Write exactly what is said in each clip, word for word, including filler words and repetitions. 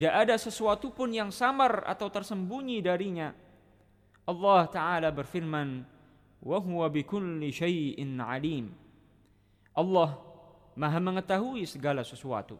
Tidak ada sesuatu pun yang samar atau tersembunyi darinya. Allah Ta'ala berfirman, wa huwa bikulli syai'in alim. Allah Maha mengetahui segala sesuatu.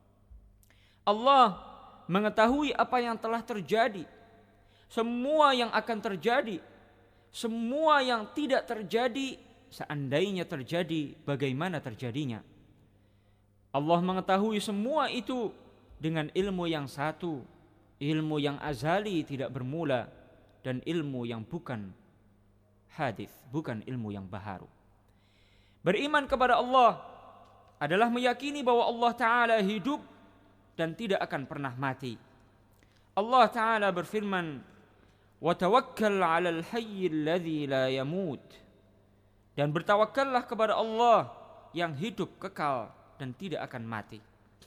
Allah mengetahui apa yang telah terjadi, semua yang akan terjadi, semua yang tidak terjadi, seandainya terjadi, bagaimana terjadinya. Allah mengetahui semua itu dengan ilmu yang satu, ilmu yang azali tidak bermula, dan ilmu yang bukan hadits, bukan ilmu yang baharu. Beriman kepada Allah adalah meyakini bahwa Allah Ta'ala hidup dan tidak akan pernah mati. Allah Ta'ala berfirman, wa tawakkal 'alal hayyil ladzi la yamut. Dan bertawakkallah kepada Allah yang hidup kekal dan tidak akan mati.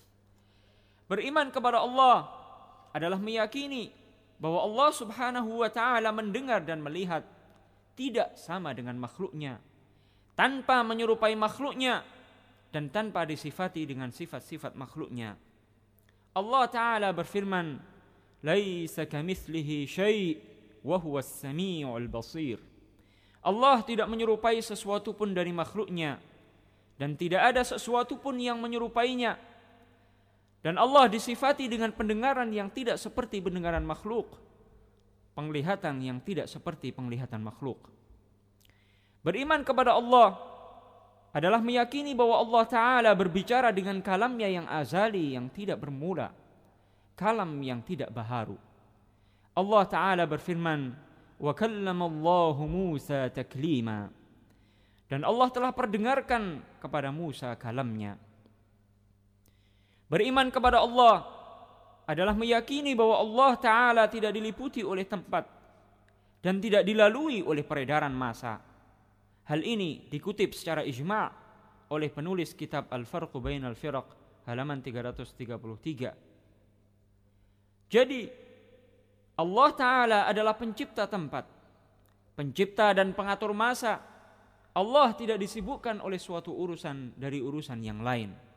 Beriman kepada Allah adalah meyakini bahwa Allah Subhanahu wa Ta'ala mendengar dan melihat, tidak sama dengan makhluknya, tanpa menyerupai makhluknya, dan tanpa disifati dengan sifat-sifat makhluknya. Allah Ta'ala berfirman, laisa kamitslihi syai' wa huwas sami'ul basir. Allah tidak menyerupai sesuatu pun dari makhluknya, dan tidak ada sesuatu pun yang menyerupainya. Dan Allah disifati dengan pendengaran yang tidak seperti pendengaran makhluk, penglihatan yang tidak seperti penglihatan makhluk. Beriman kepada Allah adalah meyakini bahwa Allah Ta'ala berbicara dengan kalamnya yang azali, yang tidak bermula, kalam yang tidak baharu. Allah Ta'ala berfirman, wa kallamallahu Musa taklima. Dan Allah telah perdengarkan kepada Musa kalamnya. Beriman kepada Allah adalah meyakini bahwa Allah Ta'ala tidak diliputi oleh tempat dan tidak dilalui oleh peredaran massa. Hal ini dikutip secara ijma' oleh penulis kitab Al-Farqu Bainal Firaq halaman tiga ratus tiga puluh tiga. Jadi Allah Ta'ala adalah pencipta tempat, pencipta dan pengatur massa. Allah tidak disibukkan oleh suatu urusan dari urusan yang lain.